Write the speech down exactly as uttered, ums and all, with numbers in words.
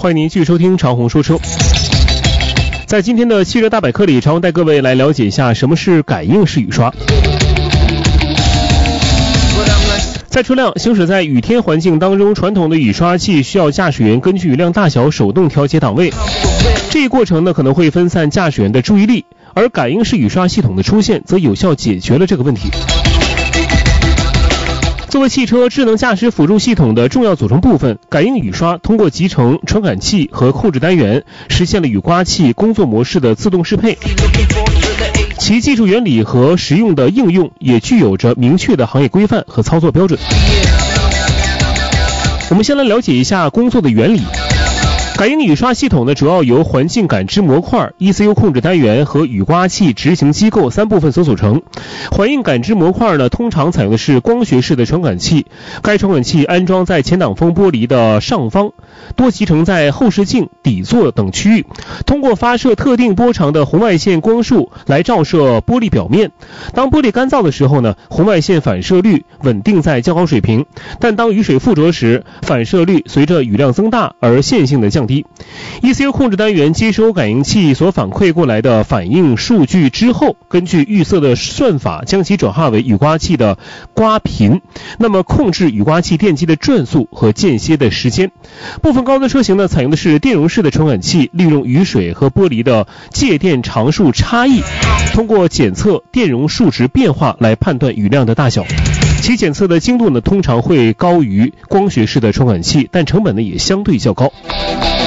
欢迎您继续收听长虹说车。在今天的汽车大百科里，长虹带各位来了解一下什么是感应式雨刷。在车辆行驶在雨天环境当中，传统的雨刷器需要驾驶员根据雨量大小手动调节档位，这一过程呢可能会分散驾驶员的注意力，而感应式雨刷系统的出现则有效解决了这个问题。作为汽车智能驾驶辅助系统的重要组成部分，感应雨刷通过集成传感器和控制单元，实现了雨刮器工作模式的自动适配。其技术原理和实用的应用也具有着明确的行业规范和操作标准。我们先来了解一下工作的原理。感应雨刷系统呢，主要由环境感知模块、E C U 控制单元和雨刮器执行机构三部分所组成。环境感知模块呢，通常采用的是光学式的传感器，该传感器安装在前挡风玻璃的上方，多集成在后视镜、底座等区域，通过发射特定波长的红外线光束来照射玻璃表面。当玻璃干燥的时候呢，红外线反射率稳定在较高水平，但当雨水附着时，反射率随着雨量增大而线性的降低。E C U 控制单元接收感应器所反馈过来的反应数据之后，根据预测的算法将其转化为雨刮器的刮频，那么控制雨刮器电机的转速和间歇的时间。部分高端车型呢，采用的是电容式的传感器，利用雨水和玻璃的介电常数差异，通过检测电容数值变化来判断雨量的大小。其检测的精度呢，通常会高于光学式的传感器，但成本呢也相对较高。